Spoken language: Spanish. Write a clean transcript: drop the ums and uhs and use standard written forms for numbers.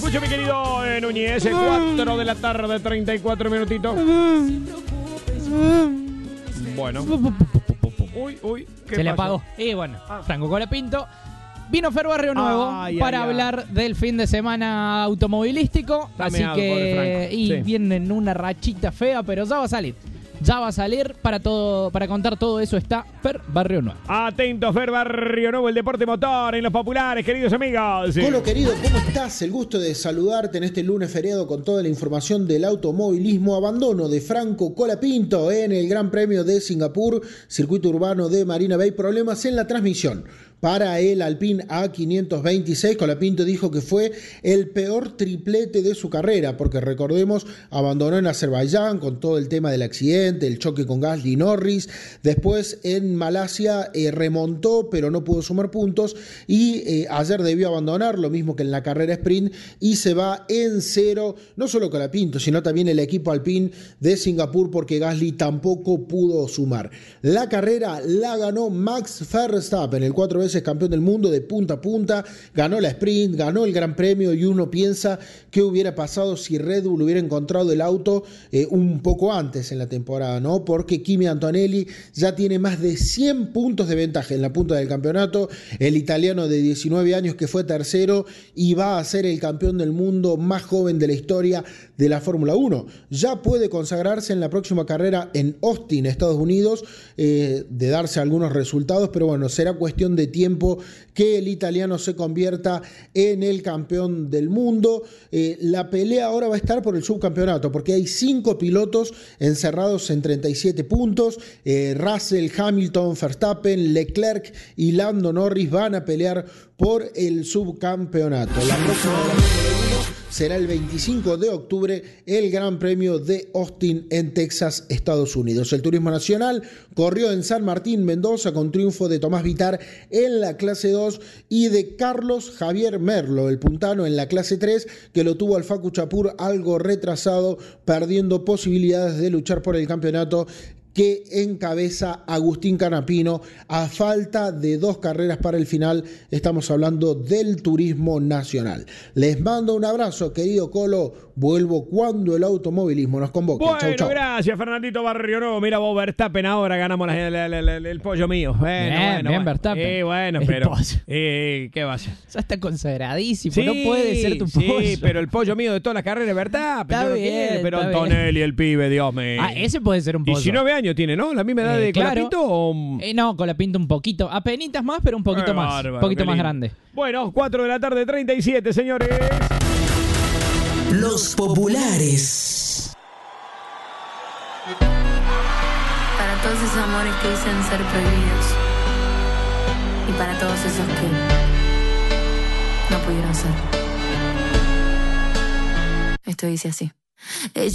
escucho, mi querido Núñez. 4 de la tarde, 34 minutitos. Bueno. Uy. Se le apagó. Y bueno, Franco Colapinto. Vino Fer Barrio Nuevo para hablar del fin de semana automovilístico. Así que viene en una rachita fea, pero ya va a salir. Ya va a salir para contar todo eso está Fer Barrio Nuevo. Atento, Fer Barrio Nuevo, el deporte motor en los populares, queridos amigos. Sí. Colo querido, ¿cómo estás? El gusto de saludarte en este lunes feriado con toda la información del automovilismo. Abandono de Franco Colapinto en el Gran Premio de Singapur, circuito urbano de Marina Bay. Problemas en la transmisión para el Alpine A526. Colapinto dijo que fue el peor triplete de su carrera, porque recordemos, abandonó en Azerbaiyán con todo el tema del accidente, el choque con Gasly y Norris. Después en Malasia remontó, pero no pudo sumar puntos, y ayer debió abandonar, lo mismo que en la carrera sprint, y se va en cero, no solo Colapinto, sino también el equipo Alpine de Singapur, porque Gasly tampoco pudo sumar. La carrera la ganó Max Verstappen, el 4 veces campeón del mundo de punta a punta, ganó la sprint, ganó el Gran Premio, y uno piensa qué hubiera pasado si Red Bull hubiera encontrado el auto un poco antes en la temporada, ¿no? Porque Kimi Antonelli ya tiene más de 100 puntos de ventaja en la punta del campeonato, el italiano de 19 años que fue tercero y va a ser el campeón del mundo más joven de la historia de la Fórmula 1. Ya puede consagrarse en la próxima carrera en Austin, Estados Unidos, de darse algunos resultados, pero bueno, será cuestión de tiempo que el italiano se convierta en el campeón del mundo. La pelea ahora va a estar por el subcampeonato, porque hay 5 pilotos encerrados en 37 puntos. Russell, Hamilton, Verstappen, Leclerc y Lando Norris van a pelear por el subcampeonato. La próxima de la Fórmula 1 será el 25 de octubre, el Gran Premio de Austin en Texas, Estados Unidos. El turismo nacional corrió en San Martín, Mendoza, con triunfo de Tomás Vitar en la clase 2 y de Carlos Javier Merlo, el puntano, en la clase 3, que lo tuvo al Facu Chapur algo retrasado, perdiendo posibilidades de luchar por el campeonato que encabeza Agustín Canapino a falta de 2 carreras para el final. Estamos hablando del turismo nacional. Les mando un abrazo, querido Colo. Vuelvo cuando el automovilismo nos convoque. Bueno, chau, chau. Gracias, Fernandito Barrio Nuevo. Mira vos, Verstappen, ahora ganamos el pollo mío. Bien, Verstappen. Bueno, el pero pollo. ¿qué vaya? Ya está consagradísimo, Sí, no puede ser tu pollo. Sí, pero el pollo mío de todas las carreras es Verstappen. Está Yo no bien, quiero, pero está Antonelli, el pibe, Dios mío. Ese puede ser un pollo. 19 años tiene, ¿no? La misma edad de claro. Colapinto o... No, Colapinto un poquito. Apenitas más, pero un poquito más. Bárbaro, Un poquito qué más lindo. grande. Bueno, 4 de la tarde, 37, señores. Los populares. Para todos esos amores que dicen ser prohibidos. Y para todos esos que no pudieron ser. Esto dice así.